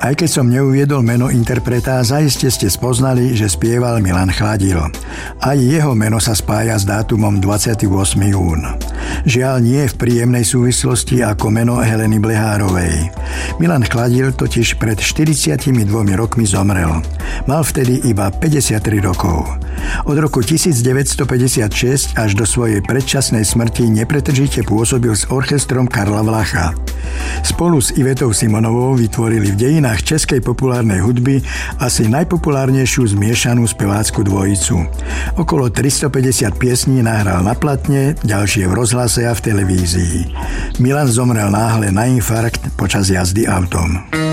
Aj keď som neuviedol meno interpreta, zaiste ste spoznali, že spieval Milan Chladil. Aj jeho meno sa spája s dátumom 28. jún. Žiaľ nie v príjemnej súvislosti ako meno Heleny Blehárovej. Milan Chladil totiž pred 42 rokmi zomrel. Mal vtedy iba 53 rokov. Od roku 1956 až do svojej predčasnej smrti nepretržite pôsobil s orchestrom Karla Vlacha. Spolu s Ivetou Simonovou vytvorili v dejinách českej populárnej hudby asi najpopulárnejšiu zmiešanú spevácku dvojicu. Okolo 350 piesní nahral na platne, ďalšie v rozhlase a v televízii. Milan zomrel náhle na infarkt počas jazdy autom.